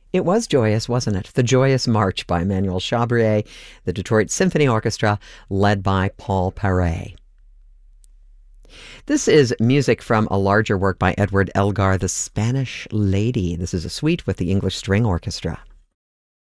It was joyous, wasn't it? The Joyous March by Emmanuel Chabrier, the Detroit Symphony Orchestra, led by Paul Paray. This is music from a larger work by Edward Elgar, The Spanish Lady. This is a suite with the English String Orchestra.